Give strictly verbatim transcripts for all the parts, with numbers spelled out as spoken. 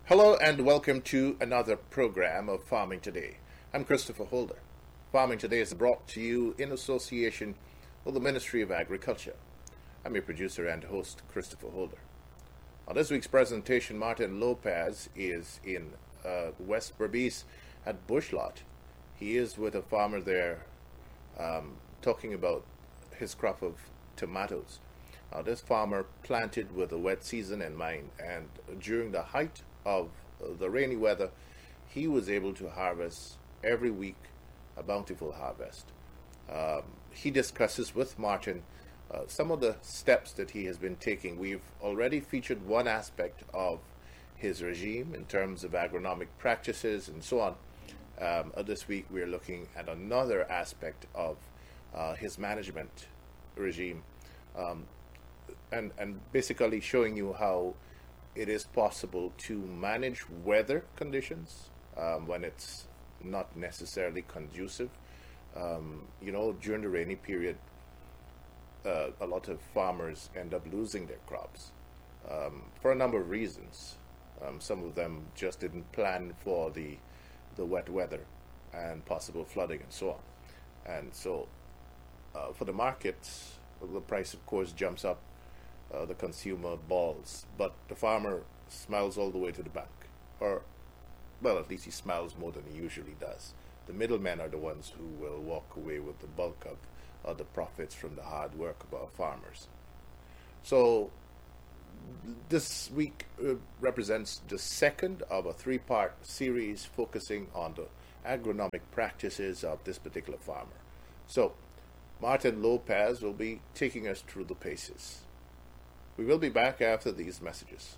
Hello and welcome to another program of Farming Today. I'm Christopher Holder. Farming Today is brought to you in association with the Ministry of Agriculture. I'm your producer and host, Christopher Holder. On this week's presentation, Martin Lopez is in uh, West Berbice at Bushlot. He is with a farmer there um, talking about his crop of tomatoes. Now, this farmer planted with a wet season in mind, and during the height of the rainy weather, he was able to harvest every week a bountiful harvest. Um, he discusses with Martin uh, some of the steps that he has been taking. We've already featured one aspect of his regime in terms of agronomic practices and so on. Um, uh, this week we're looking at another aspect of uh, his management regime, um, and, and basically showing you how it is possible to manage weather conditions um, when it's not necessarily conducive. Um, you know, during the rainy period, uh, a lot of farmers end up losing their crops um, for a number of reasons. Um, some of them just didn't plan for the the wet weather and possible flooding and so on. And so, uh, for the markets, the price, of course, jumps up. Uh, the consumer balls, but the farmer smiles all the way to the bank, or, well, at least he smiles more than he usually does. The middlemen are the ones who will walk away with the bulk of uh, the profits from the hard work of our farmers. So this week uh, represents the second of a three-part series focusing on the agronomic practices of this particular farmer. So Martin Lopez will be taking us through the paces. We will be back after these messages.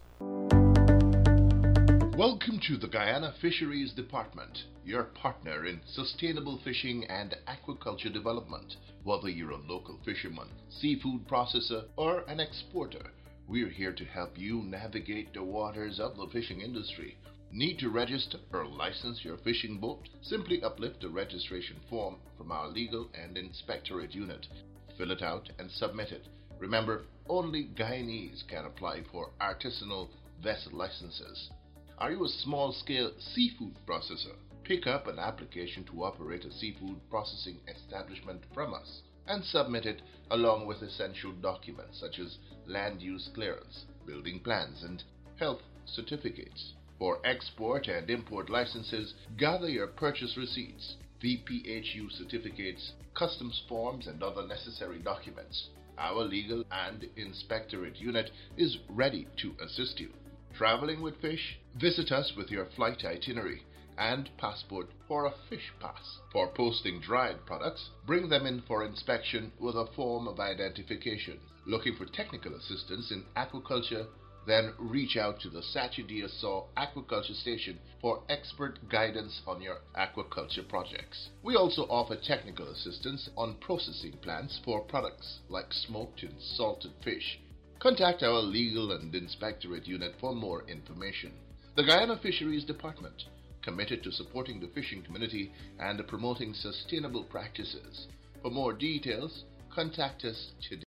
Welcome to the Guyana Fisheries Department, your partner in sustainable fishing and aquaculture development. Whether you're a local fisherman, seafood processor, or an exporter, we're here to help you navigate the waters of the fishing industry. Need to register or license your fishing boat? Simply uplift the registration form from our legal and inspectorate unit. Fill it out and submit it. Remember, only Guyanese can apply for artisanal vessel licenses. Are you a small-scale seafood processor? Pick up an application to operate a seafood processing establishment from us and submit it along with essential documents such as land use clearance, building plans, and health certificates. For export and import licenses, gather your purchase receipts, V P H U certificates, customs forms, and other necessary documents. Our legal and inspectorate unit is ready to assist you. Traveling with fish? Visit us with your flight itinerary and passport for a fish pass. For posting dried products, bring them in for inspection with a form of identification. Looking for technical assistance in aquaculture? Then reach out to the Sachidiasaw Aquaculture Station for expert guidance on your aquaculture projects. We also offer technical assistance on processing plants for products like smoked and salted fish. Contact our legal and inspectorate unit for more information. The Guyana Fisheries Department, committed to supporting the fishing community and promoting sustainable practices. For more details, contact us today.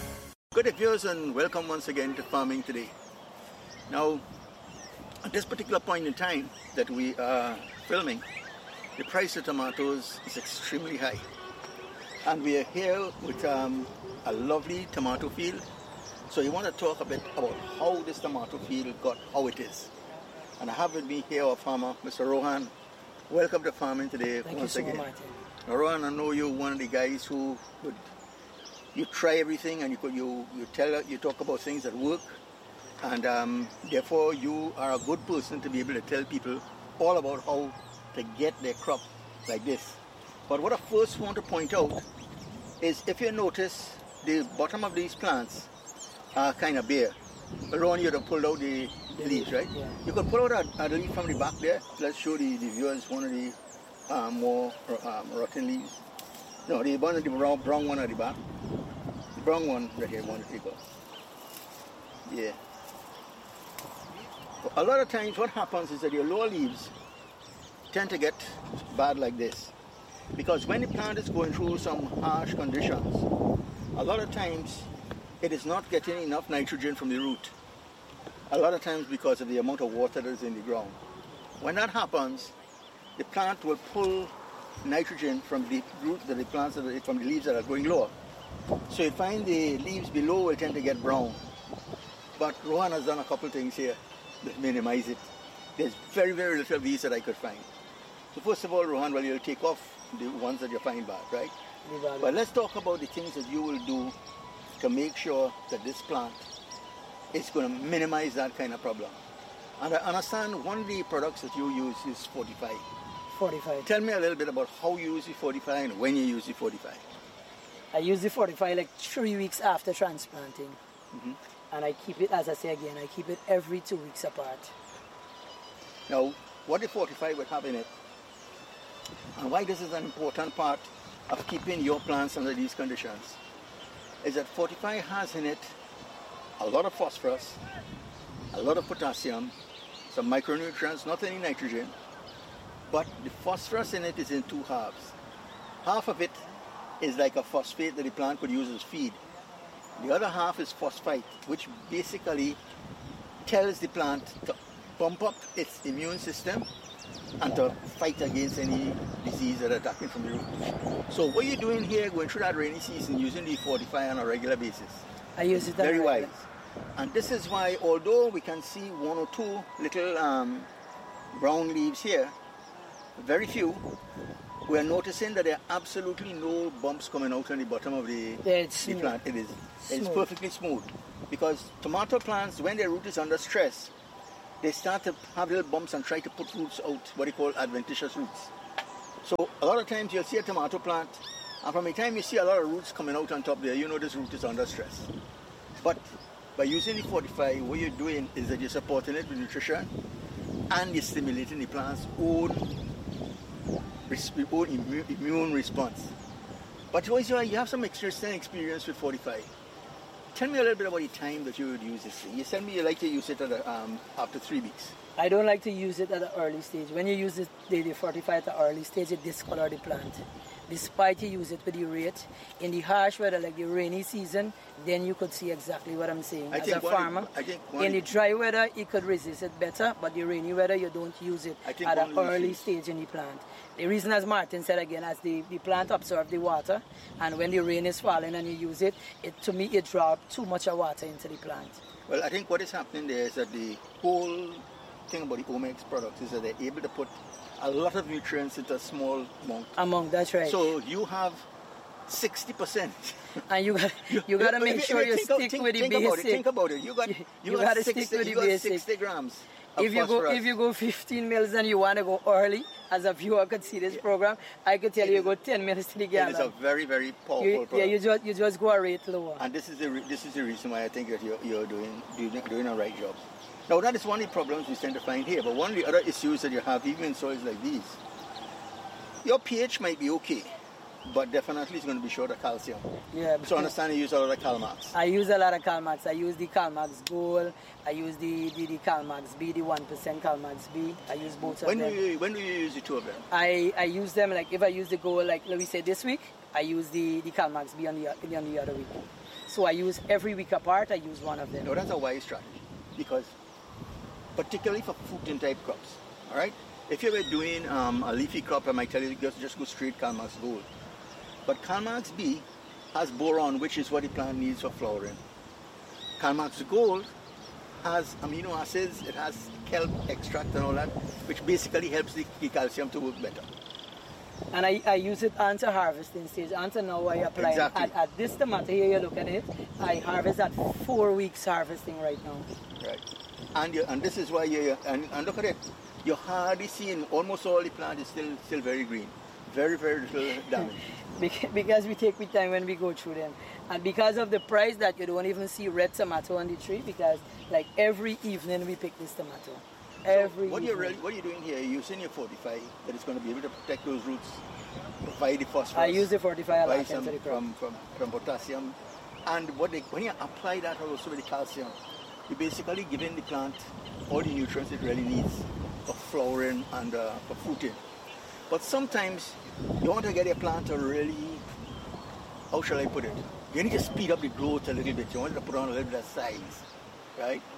Good viewers, and welcome once again to Farming Today. Now, at this particular point in time that we are filming, the price of tomatoes is extremely high. And we are here with um, a lovely tomato field. So you want to talk a bit about how this tomato field got how it is. And I have with me here our farmer, Mister Rohan. Welcome to Farming Today. Thank once you so again. much. Now, Rohan, I know you're one of the guys who would you try everything, and you could, you you tell you talk about things that work, and um, therefore you are a good person to be able to tell people all about how to get their crop like this. But what I first want to point out is, if you notice, the bottom of these plants are kind of bare. Around you, to pull out the, the leaves, right? Yeah. You could pull out a, a leaf from the back there. Let's show the, the viewers one of the uh, more um, rotten leaves. No, the one, the brown, brown one at the back. The brown one that you want to take off. Yeah. A lot of times what happens is that your lower leaves tend to get bad like this. Because when the plant is going through some harsh conditions, a lot of times it is not getting enough nitrogen from the root. a lot of times because of the amount of water that is in the ground. When that happens, the plant will pull nitrogen from the root that the plants that are, from the leaves that are going lower. So you find the leaves below will tend to get brown. But Rohan has done a couple things here that minimize it. There's very, very little of these that I could find. So first of all, Rohan, well, you'll take off the ones that you find bad, right? But let's talk about the things that you will do to make sure that this plant is going to minimize that kind of problem. And I understand one of the products that you use is Fortify. Fortify. Tell me a little bit about how you use the Fortify and when you use the Fortify. I use the Fortify like three weeks after transplanting. Mm-hmm. And I keep it, as I say again, I keep it every two weeks apart. Now, what the Fortify would have in it, and why this is an important part of keeping your plants under these conditions, is that Fortify has in it a lot of phosphorus, a lot of potassium, some micronutrients, not any nitrogen, but the phosphorus in it is in two halves. Half of it is like a phosphate that the plant could use as feed. The other half is phosphite, which basically tells the plant to pump up its immune system and to fight against any disease that are attacking from the root. So what you're doing here, going through that rainy season, using the Fortify on a regular basis. I use it very regular. wise. And this is why, although we can see one or two little um, brown leaves here, very few, we're noticing that there are absolutely no bumps coming out on the bottom of the, Yeah, it's the smooth. plant. It is. It's Smooth. perfectly smooth. Because tomato plants, when their root is under stress, they start to have little bumps and try to put roots out, what they call adventitious roots. So a lot of times you'll see a tomato plant, and from the time you see a lot of roots coming out on top there, you know this root is under stress. But by using the Fortify, what you're doing is that you're supporting it with nutrition, and you're stimulating the plant's own, own immune response. But also, you have some interesting experience with Fortify. Tell me a little bit about the time that you would use this thing. You said me you like to use it at a, um, after three weeks. I don't like to use it at an early stage. When you use it, the, the Fortify at the early stage, it discolor the plant. Despite you use it with the rate, in the harsh weather, like the rainy season, then you could see exactly what I'm saying. I As think a one- farmer, I think one- in the dry weather, it could resist it better, but the rainy weather, you don't use it I think at one an of the early issues- stage in the plant. The reason, as Martin said again, as the, the plant absorbs the water, and when the rain is falling and you use it, it to me, it drops too much of water into the plant. Well, I think what is happening there is that the whole thing about the Omex products is that they're able to put a lot of nutrients into a small amount. Among, that's right. So you have sixty percent. And you got you got to make sure you think, stick think, with the think basic. About it, think about it. You got you, You got gotta sixty, stick with you the got basic. sixty grams. Of If you go phosphorus. if you go fifteen mils and you want to go early, as a viewer could see this program, I could tell It you is- go ten mils to the It is a gallon. very very powerful You, product. yeah, you just you just go a rate lower. And this is the re- this is the reason why I think that you're, you're doing, doing doing a right job. Now that is one of the problems we tend to find here. But one of the other issues that you have even in soils like these, your pH might be okay, but definitely it's going to be short of calcium. Yeah. So I understand you use a lot of Calmax. I use a lot of Calmax. I use the Calmax Gold. I use the the, the Calmax B, the one percent Calmax B. I use both of When do them. you when do you use the two of them? I, I use them like if I use the Gold, like let me say this week, I use the the Calmax B on the on the other week. So I use every week apart. I use one of them. No, that's a wise strategy because particularly for fruiting type crops, all right? If you were doing um, a leafy crop, I might tell you just, just go straight Calmax Gold. But Calmax B has boron, which is what the plant needs for flowering. Calmax Gold has amino acids, it has kelp extract and all that, which basically helps the, the calcium to work better. And I, I use it onto harvesting stage. Until now I apply Exactly. at, at this tomato here you look at it. I harvest at four weeks harvesting right now. Right. And you, and this is why you and, and look at it. You're hardly seeing almost all the plant is still still very green. Very, very little damage. Beca- Because we take the time when we go through them. And because of the price that you don't even see red tomato on the tree, because like every evening we pick this tomato. Every What evening. you're really, what you're doing here, you're using your Fortify that is going to be able to protect those roots, provide the phosphorus. I use the Fortify a lot provide into some the crop. from, from, from potassium. And what they, when you apply that also with the calcium, you're basically giving the plant all the nutrients it really needs for flowering and uh, for fruiting. But sometimes you want to get a plant to really, how shall I put it? You need to speed up the growth a little bit. You want it to put on a little bit of size, right?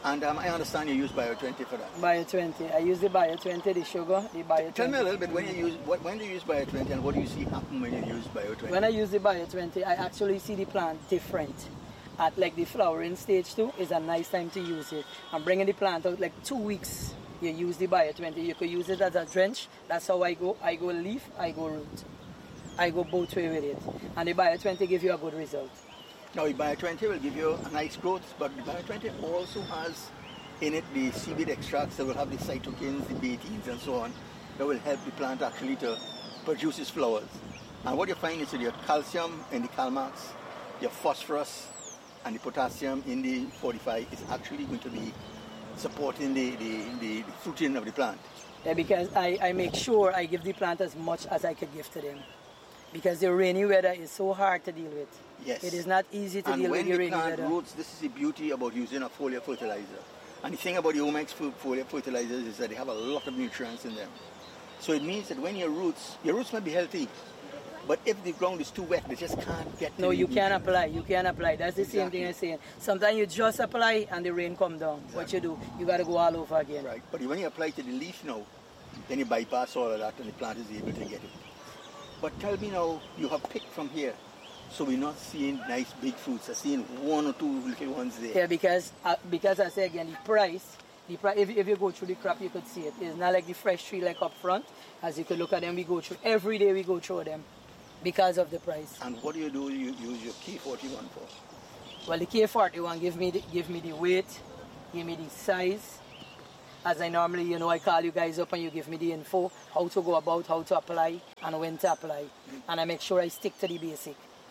And um, I understand you use Bio twenty for that. Bio twenty. I use the Bio twenty, the sugar, the Bio twenty. Tell me a little bit, when you use what, when do you use Bio twenty and what do you see happen when you use Bio twenty? When I use the Bio twenty, I actually see the plant different. At like the flowering stage too, is a nice time to use it. I'm bringing the plant out like two weeks. You use the Bio twenty. You could use it as a drench. That's how I go. I go leaf, I go root. I go both way with it. And the Bio twenty gives you a good result. Now, the Bio twenty will give you a nice growth, but the Bio twenty also has in it the seaweed extracts that will have the cytokines, the betaines, and so on, that will help the plant actually to produce its flowers. And what you find is that your calcium in the Calmax, your phosphorus, and the potassium in the forty-five is actually going to be supporting the, the, the, the fruiting of the plant. Yeah, because I, I make sure I give the plant as much as I could give to them. Because the rainy weather is so hard to deal with. Yes. It is not easy to and deal with the rainy weather. And when the weather. plant roots, this is the beauty about using a foliar fertilizer. And the thing about the Omex foliar fertilizers is that they have a lot of nutrients in them. So it means that when your roots, your roots might be healthy, but if the ground is too wet, they just can't get to No, the you can't nutrients. apply. You can't apply. That's the Exactly. same thing I'm saying. Sometimes you just apply and the rain come down. Exactly. What you do, you got to go all over again. Right. But when you apply to the leaf now, then you bypass all of that and the plant is able to get it. But tell me now, you have picked from here, so we're not seeing nice big fruits. I'm seeing one or two little ones there. Yeah, because uh, because I say again, the price, the price. If, if you go through the crop, you could see it. It's not like the fresh tree like up front. As you could look at them, we go through every day. We go through them because of the price. And what do you do? You use your K forty-one for? Well, the K forty-one give me the, give me the weight, give me the size. As I normally, you know, I call you guys up and you give me the info, how to go about, how to apply, and when to apply. Mm-hmm. And I make sure I stick to the basic.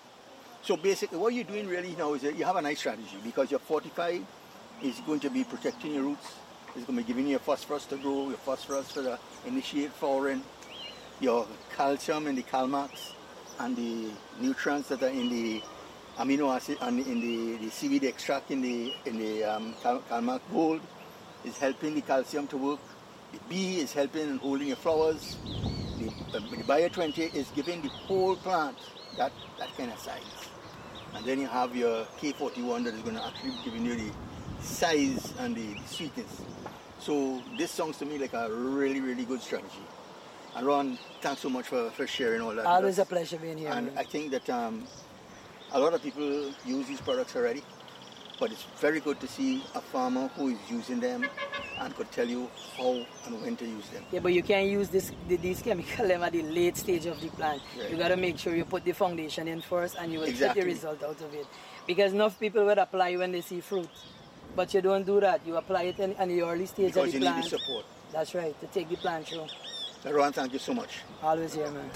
So basically, what you're doing really now is that you have a nice strategy because your forty-five is going to be protecting your roots. It's going to be giving you your phosphorus to grow, your phosphorus for the initiate flowering, your calcium in the Calmax, and the nutrients that are in the amino acid and in the, the seaweed extract in the in the um, Cal Calmax Gold is helping the calcium to work. The B is helping and holding your flowers. The, uh, the Bio twenty is giving the whole plant that, that kind of size. And then you have your K forty-one that is going to actually be giving you the size and the, the sweetness. So this sounds to me like a really, really good strategy. And Ron, thanks so much for, for sharing all that. Always a pleasure being here. And man. I think that um, a lot of people use these products already, but it's very good to see a farmer who is using them and could tell you how and when to use them. Yeah, but you can't use this the, these chemicals at the late stage of the plant. Right. You got to make sure you put the foundation in first and you will Exactly. get the result out of it. Because enough people will apply when they see fruit. But you don't do that. You apply it in, in the early stage Because of the you plant. need the support. That's right, to take the plant through. So Ron, thank you so much. Always here, man.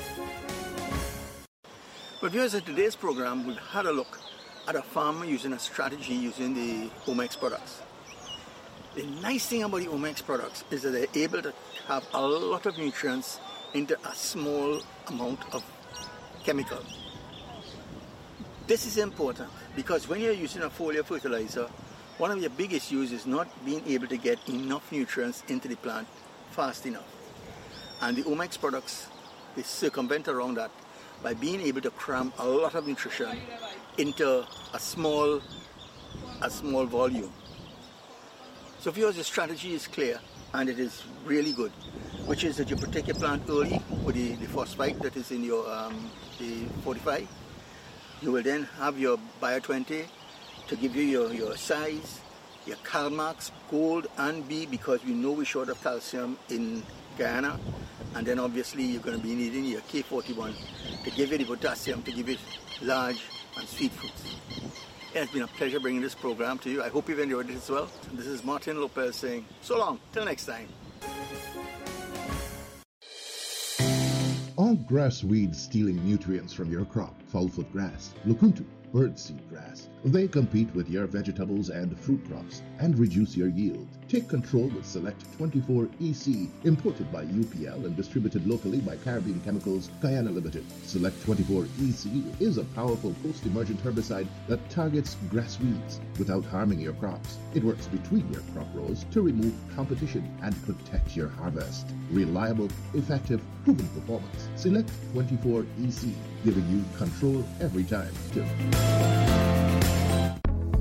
But viewers, in today's program, we've had a look at a farmer using a strategy using the Omex products. The nice thing about the Omex products is that they're able to have a lot of nutrients into a small amount of chemical. This is important because when you're using a foliar fertilizer, one of your biggest issues is not being able to get enough nutrients into the plant fast enough. And the Omex products, they circumvent around that by being able to cram a lot of nutrition into a small, a small volume. So viewers, the strategy is clear and it is really good, which is that you protect your plant early with the, the phosphite that is in your um, the forty-five. You will then have your Bio twenty to give you your, your size, your Calmax, Gold and B, because we know we're short of calcium in Guyana. And then obviously you're going to be needing your K forty-one to give you the potassium, to give it large and sweet fruits. It has been a pleasure bringing this program to you. I hope you've enjoyed it as well. This is Martin Lopez saying so long, till next time. Are grass weeds stealing nutrients from your crop? Foulfoot grass, Lukuntu, birdseed grass. They compete with your vegetables and fruit crops and reduce your yield. Take control with Select twenty-four E C, imported by U P L and distributed locally by Caribbean Chemicals, Guyana Limited. Select twenty-four E C is a powerful post-emergent herbicide that targets grass weeds without harming your crops. It works between your crop rows to remove competition and protect your harvest. Reliable, effective, proven performance. Select twenty-four E C, giving you control every time. Too.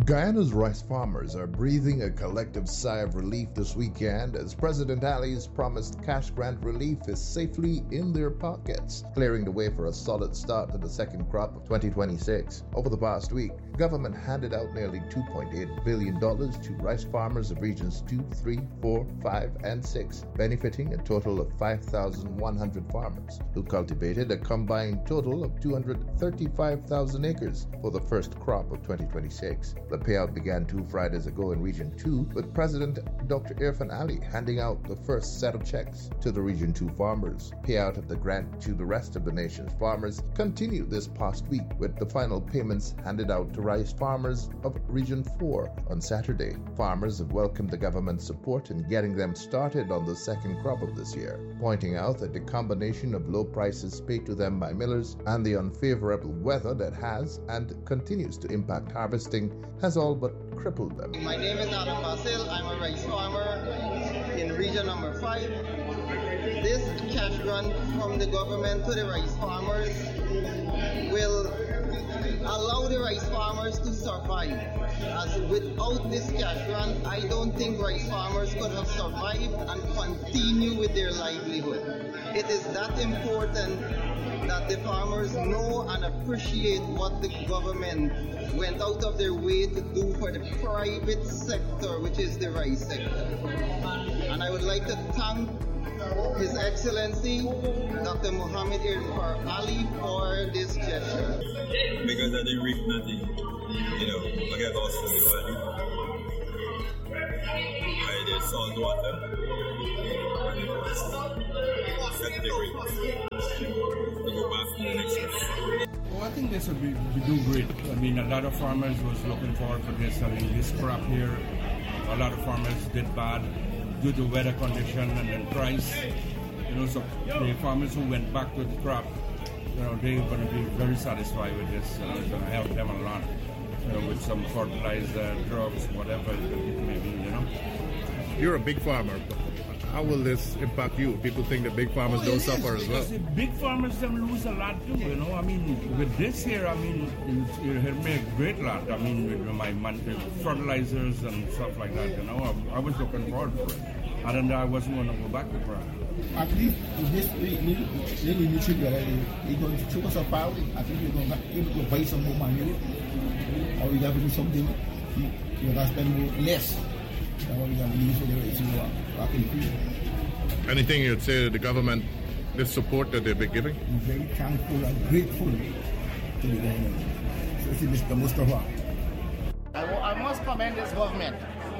Guyana's rice farmers are breathing a collective sigh of relief this weekend as President Ali's promised cash grant relief is safely in their pockets, clearing the way for a solid start to the second crop of twenty twenty-six. Over the past week, the government handed out nearly two point eight billion dollars to rice farmers of regions two, three, four, five, and six, benefiting a total of five thousand one hundred farmers who cultivated a combined total of two hundred thirty-five thousand acres for the first crop of twenty twenty-six. The payout began two Fridays ago in Region two, with President Doctor Irfan Ali handing out the first set of checks to the Region two farmers. Payout of the grant to the rest of the nation's farmers continued this past week, with the final payments handed out to rice farmers of Region four on Saturday. Farmers have welcomed the government's support in getting them started on the second crop of this year, pointing out that the combination of low prices paid to them by millers and the unfavorable weather that has and continues to impact harvesting has all but crippled them. My name is Adam Basil. I'm a rice farmer in region number five. This cash grant from the government to the rice farmers will allow the rice farmers to survive. As without this cash grant, I don't think rice farmers could have survived and continue with their livelihood. It is that important that the farmers know and appreciate what the government went out of their way to do for the private sector, which is the rice sector. And I would like to thank His Excellency Doctor Muhammad Irfan Ali for this gesture. Because I didn't reap nothing, you know, I got lost in the valley. I did salt water. Set the rate to go back to the next one. Well, I think this will be, we do great. I mean, a lot of farmers was looking forward for this. I mean, this crop here, a lot of farmers did bad due to weather condition and then price. You know, so the farmers who went back to the crop, you know, they're going to be very satisfied with this. You know, it's going to help them a lot, you know, with some fertilizer, drugs, whatever it may be, you know. You're a big farmer. How will this impact you? People think that big farmers oh, don't is, suffer as well. The big farmers them lose a lot too, you know. I mean, with this here, I mean, it, it made a great lot. I mean, with my monthly fertilizers and stuff like that, you know. I, I was looking forward for it. I don't know, I wasn't going to go back to crop. At least this really nutrient you're going to choke us up out. I think you're going to be able to buy some more manure, or we got to do something. You're going to spend more less than what we're going to use for the rates in the increase. Anything you'd say to the government, this support that they've been giving? I'm very thankful and grateful to the government, especially Mister Mustafa. I, I must commend this government,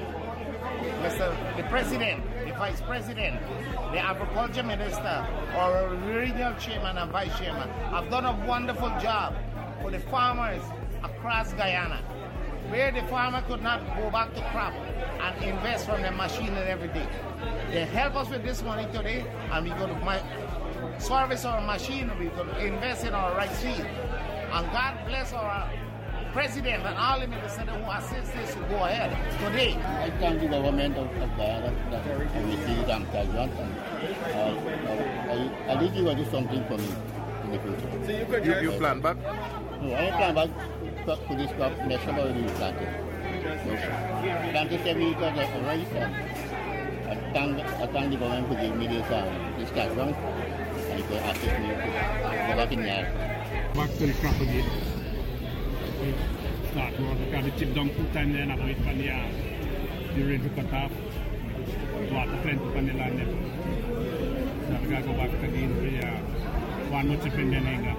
Mister the President, the Vice President, the Agriculture Minister, or regional chairman and vice chairman have done a wonderful job for the farmers across Guyana, where the farmer could not go back to crop and invest from their machine every day. They help us with this money today, and we're going to service our machine, we're going to invest in our rice field. And God bless our President and all the ministers who assist us to go ahead today. I thank the government of, of Guyana that I received and grant, and uh, I, I think you will do something for me in the future. So you could you, you plan back? No, I plan back to this crop next year already planted. Planted seven acres of rice, and I thank, I thank the government for giving me this, um, this cash grant, and it will assist me to go back in the yard. Back to the crop again. Start work, because the chip down two times then, I wait for the yard. The rain to cut off, water plenty on the land. So I gotta go back again to the yard. One more chip in the anger.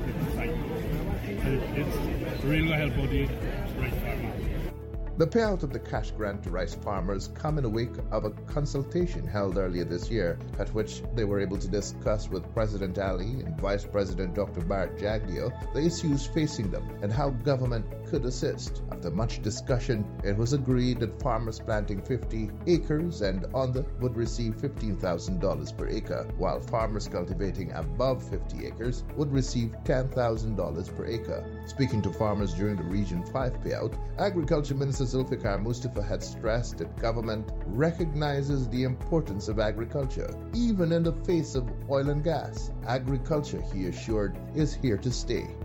It's really going to help out the rice farmer. The payout of the cash grant to rice farmers come in the wake of a consultation held earlier this year, at which they were able to discuss with President Ali and Vice President Doctor Bart Jagdeo the issues facing them and how government could assist. After much discussion, it was agreed that farmers planting fifty acres and under would receive fifteen thousand dollars per acre, while farmers cultivating above fifty acres would receive ten thousand dollars per acre. Speaking to farmers during the Region five payout, Agriculture Minister Zulfikar Mustafa had stressed that government recognizes the importance of agriculture, even in the face of oil and gas. Agriculture, he assured, is here to stay.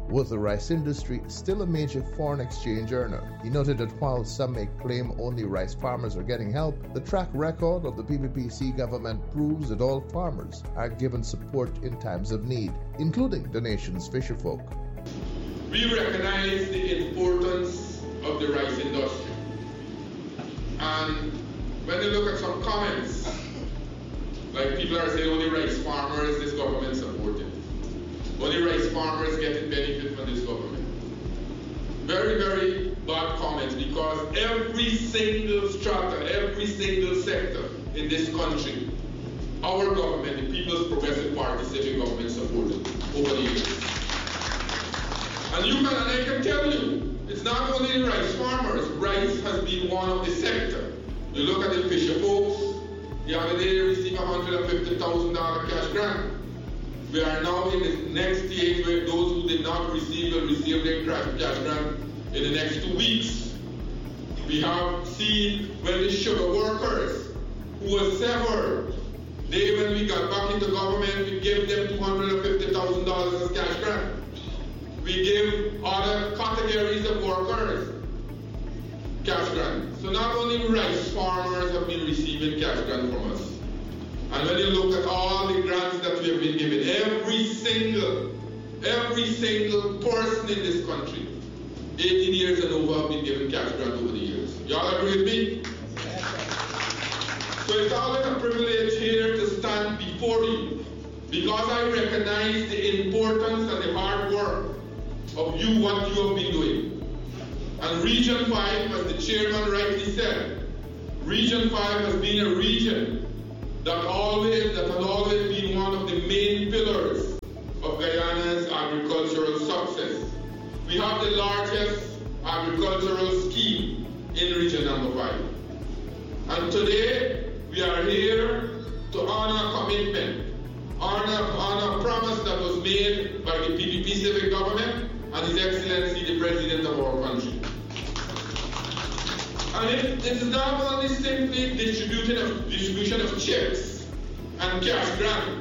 with the rice industry still a major foreign exchange earner. He noted that while some may claim only rice farmers are getting help, the track record of the P P P C government proves that all farmers are given support in times of need, including the nation's fisherfolk. We recognize the importance of the rice industry. And when you look at some comments, like people are saying only rice farmers this government supported. Only rice farmers getting benefit from this government. Very, very bad comments, because every single strata, every single sector in this country, our government, the People's Progressive Party, civic government supported over the years. And you can, and I can tell you, it's not only the rice farmers. Rice has been one of the sector. You look at the fisher folks. The other day they received a one hundred fifty thousand dollars cash grant. We are now in the next stage where those who did not receive will receive their cash grant in the next two weeks. We have seen when the sugar workers who were severed, they, when we got back into government, we gave them two hundred fifty thousand dollars as cash grant. We give other categories of workers cash grant. So not only rice farmers have been receiving cash grant from us. And when you look at all the grants that we have been given, every single, every single person in this country, eighteen years and over, have been given cash grant over the years. Y'all agree with me? So it's always a privilege here to stand before you, because I recognize the importance and the hard work of you, what you have been doing. And Region five, as the chairman rightly said, Region five has been a region that always, that has always been one of the main pillars of Guyana's agricultural success. We have the largest agricultural scheme in Region number five. And today, we are here to honor a commitment, honor, honor a promise that was made by the P P P civic government and His Excellency the President of our country. And it, it is not only simply distribution of, distribution of checks and cash grant.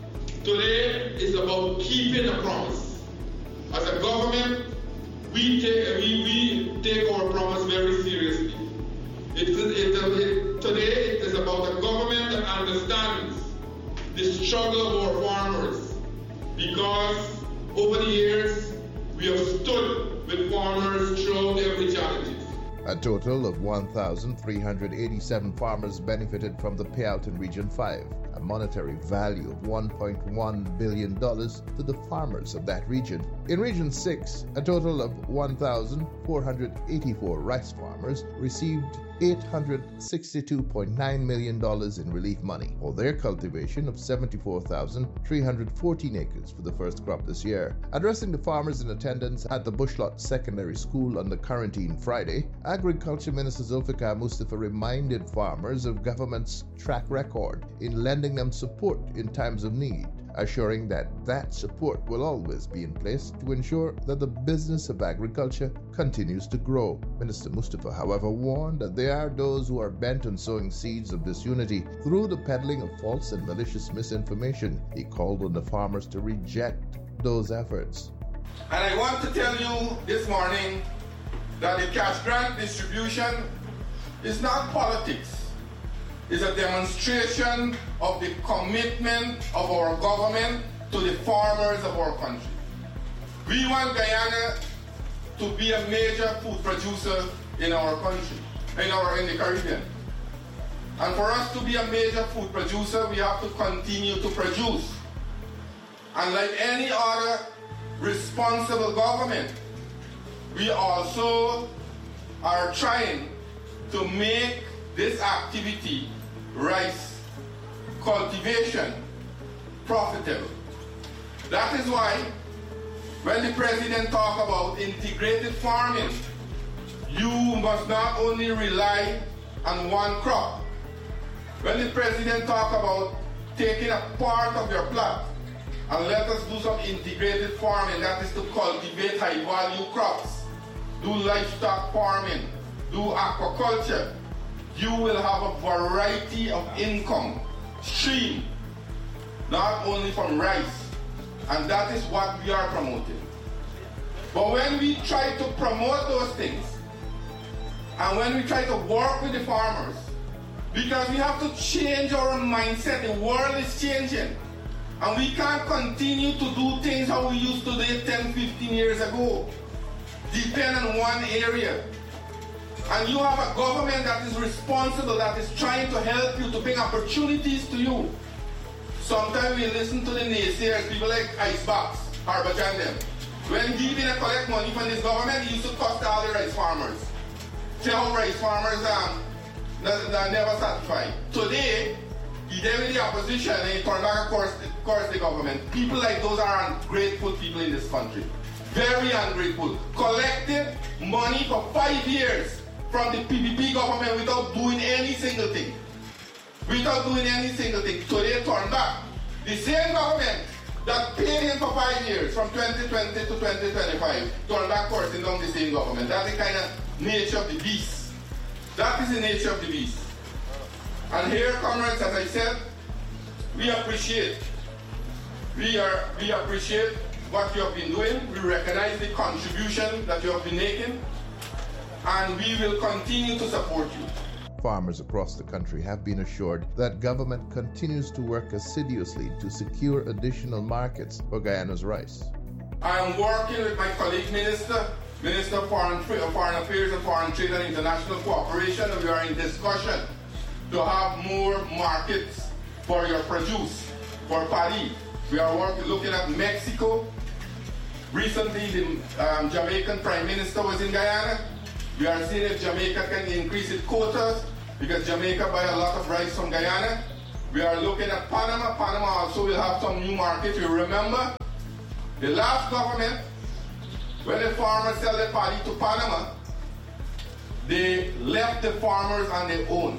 Today is about keeping a promise. As a government, we take, we, we take our promise very seriously. It, it, it, today it is about a government that understands the struggle of our farmers, because over the years we have stood with farmers throughout every challenge. A total of one thousand three hundred eighty-seven farmers benefited from the payout in Region five, a monetary value of one point one billion dollars to the farmers of that region. In Region six, a total of one thousand four hundred eighty-four rice farmers received eight hundred sixty-two point nine million dollars in relief money for their cultivation of seventy-four thousand three hundred fourteen acres for the first crop this year. Addressing the farmers in attendance at the Bushlot Secondary School on the quarantine Friday, Agriculture Minister Zulfikar Mustafa reminded farmers of government's track record in lending them support in times of need, assuring that that support will always be in place to ensure that the business of agriculture continues to grow. Minister Mustafa, however, warned that there are those who are bent on sowing seeds of disunity through the peddling of false and malicious misinformation. He called on the farmers to reject those efforts. And I want to tell you this morning that the cash grant distribution is not politics. It's a demonstration of the commitment of our government to the farmers of our country. We want Guyana to be a major food producer in our country, in our in the Caribbean. And for us to be a major food producer, we have to continue to produce. And like any other responsible government, we also are trying to make this activity, rice cultivation, profitable. That is why when the president talks about integrated farming, you must not only rely on one crop. When the president talks about taking a part of your plot and let us do some integrated farming, that is to cultivate high value crops, do livestock farming, do aquaculture, you will have a variety of income stream, not only from rice, and that is what we are promoting. But when we try to promote those things, and when we try to work with the farmers, because we have to change our mindset, the world is changing. And we can't continue to do things how we used to do it ten, fifteen years ago. Depend on one area. And you have a government that is responsible, that is trying to help you, to bring opportunities to you. Sometimes we listen to the naysayers, people like Icebox, Harbachan them. When he didn't collect money from this government, he used to cost all the rice farmers. Tell rice farmers um, that, that never satisfied. Today, he did with the opposition and he turned back, of course, of course, the government. People like those are ungrateful people in this country. Very ungrateful. Collected money for five years from the P P P government without doing any single thing. Without doing any single thing. Today, turned back. The same government that paid him for five years, from twenty twenty to twenty twenty-five, turned back forcing down the same government. That's the kind of nature of the beast. That is the nature of the beast. And here, comrades, as I said, we appreciate, we are, we appreciate what you have been doing. We recognize the contribution that you have been making, and we will continue to support you. Farmers across the country have been assured that government continues to work assiduously to secure additional markets for Guyana's rice. I am working with my colleague minister, Minister of Foreign, Foreign Affairs and Foreign Trade and International Cooperation, and we are in discussion to have more markets for your produce, for paddy. We are working, looking at Mexico. Recently, the um, Jamaican Prime Minister was in Guyana. We are seeing if Jamaica can increase its quotas, because Jamaica buy a lot of rice from Guyana. We are looking at Panama. Panama also will have some new markets. You remember the last government, when the farmers sell their paddy to Panama, they left the farmers on their own.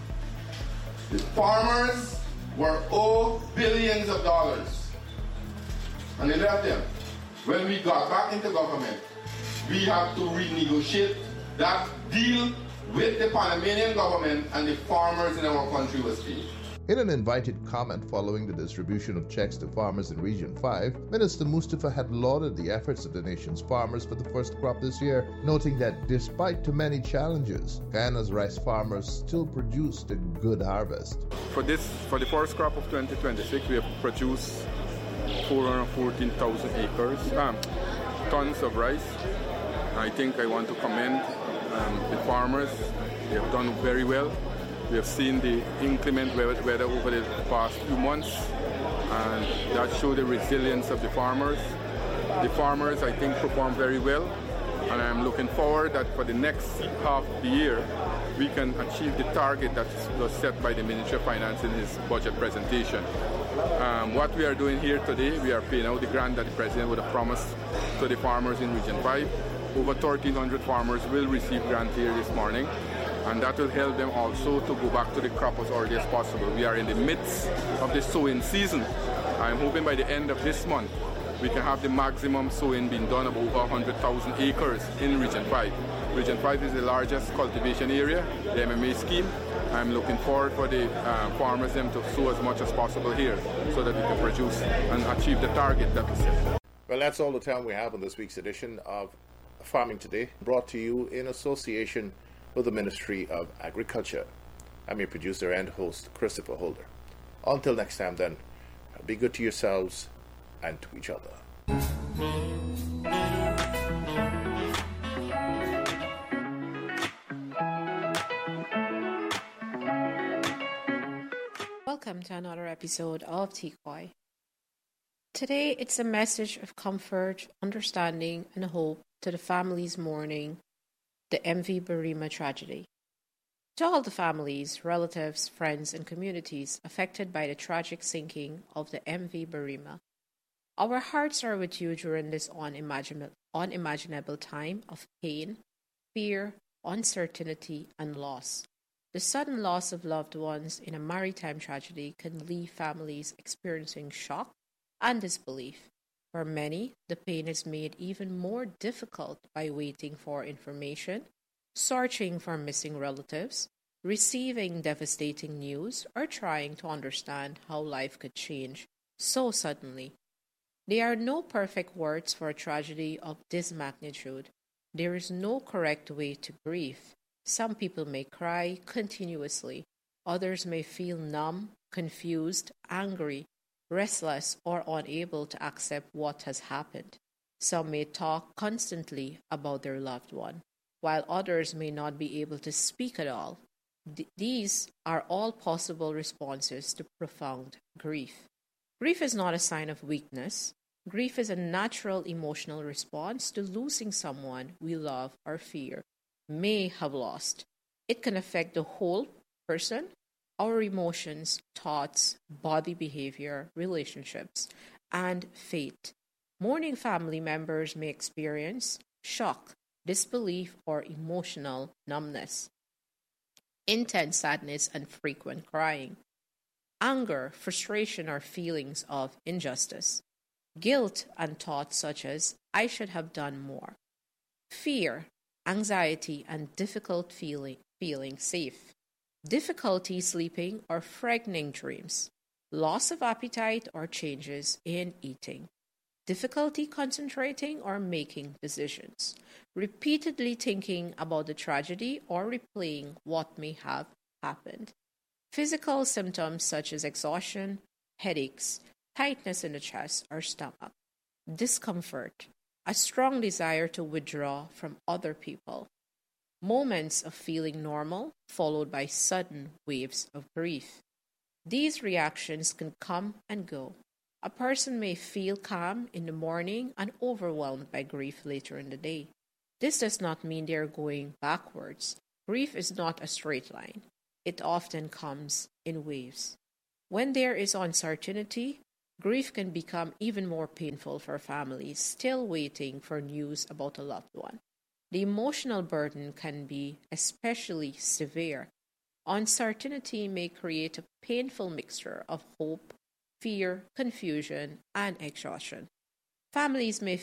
The farmers were owed billions of dollars, and they left them. When we got back into government, we have to renegotiate that deal with the Panamanian government, and the farmers in our country was paid. In an invited comment following the distribution of checks to farmers in Region five, Minister Mustafa had lauded the efforts of the nation's farmers for the first crop this year, noting that despite too many challenges, Guyana's rice farmers still produced a good harvest. For this, for the first crop of twenty twenty-six, we have produced four hundred fourteen thousand acres, um, tons of rice. I think I want to commend um, the farmers. They have done very well. We have seen the inclement weather over the past few months, and that showed the resilience of the farmers. The farmers, I think, performed very well, and I'm looking forward that for the next half of the year, we can achieve the target that was set by the Ministry of Finance in his budget presentation. Um, what we are doing here today, we are paying out the grant that the President would have promised to the farmers in Region five. Over thirteen hundred farmers will receive grant here this morning, and that will help them also to go back to the crop as early as possible. We are in the midst of the sowing season. I'm hoping by the end of this month, we can have the maximum sowing being done of over one hundred thousand acres in Region five. Region five is the largest cultivation area, the M M A scheme. I'm looking forward for the uh, farmers them to sow as much as possible here so that we can produce and achieve the target that we set. Well, that's all the time we have on this week's edition of Farming Today, brought to you in association with the Ministry of Agriculture. I'm your producer and host, Christopher Holder. Until next time then, be good to yourselves and to each other. Welcome to another episode of Tikoi. Today it's a message of comfort, understanding and hope to the families mourning the M V Barima tragedy. To all the families, relatives, friends and communities affected by the tragic sinking of the M V Barima, our hearts are with you during this unimaginable, unimaginable time of pain, fear, uncertainty and loss. The sudden loss of loved ones in a maritime tragedy can leave families experiencing shock and disbelief. For many, the pain is made even more difficult by waiting for information, searching for missing relatives, receiving devastating news, or trying to understand how life could change so suddenly. There are no perfect words for a tragedy of this magnitude. There is no correct way to grieve. Some people may cry continuously. Others may feel numb, confused, angry, restless, or unable to accept what has happened. Some may talk constantly about their loved one, while others may not be able to speak at all. Th- these are all possible responses to profound grief. Grief is not a sign of weakness. Grief is a natural emotional response to losing someone we love or fear may have lost. It can affect the whole person, our emotions, thoughts, body behavior, relationships, and fate. Mourning family members may experience shock, disbelief, or emotional numbness, intense sadness, and frequent crying, anger, frustration, or feelings of injustice, guilt, and thoughts such as, I should have done more, fear, anxiety, and difficult feeling, feeling safe, difficulty sleeping or frightening dreams, loss of appetite or changes in eating, difficulty concentrating or making decisions, repeatedly thinking about the tragedy or replaying what may have happened, physical symptoms such as exhaustion, headaches, tightness in the chest or stomach, discomfort, a strong desire to withdraw from other people, moments of feeling normal followed by sudden waves of grief. These reactions can come and go. A person may feel calm in the morning and overwhelmed by grief later in the day. This does not mean they are going backwards. Grief is not a straight line. It often comes in waves. When there is uncertainty, grief can become even more painful for families still waiting for news about a loved one. The emotional burden can be especially severe. Uncertainty may create a painful mixture of hope, fear, confusion, and exhaustion. Families may